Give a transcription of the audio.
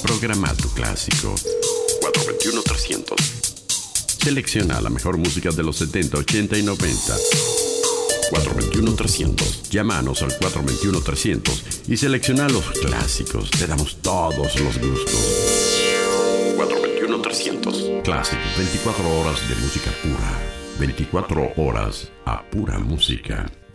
Programa tu clásico. 421-300. Selecciona la mejor música de los 70, 80 y 90. 421-300. Llámanos al 421-300 y selecciona los clásicos. Te damos todos los gustos. 421-300. Clásicos, 24 horas de música pura. 24 horas a pura música.